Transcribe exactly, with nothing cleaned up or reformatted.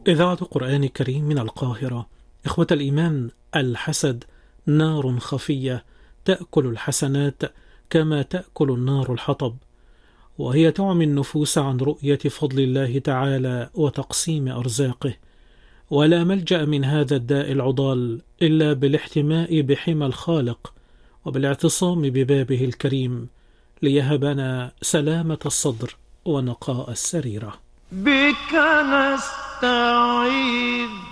إذاعة قرآن كريم من القاهرة. إخوة الإيمان، الحسد نار خفية تأكل الحسنات كما تأكل النار الحطب، وهي تعمي النفوس عن رؤية فضل الله تعالى وتقسيم أرزاقه. ولا ملجأ من هذا الداء العضال إلا بالاحتماء بحمى الخالق وبالاعتصام ببابه الكريم ليهبنا سلامة الصدر ونقاء السريرة. بك نستعيذ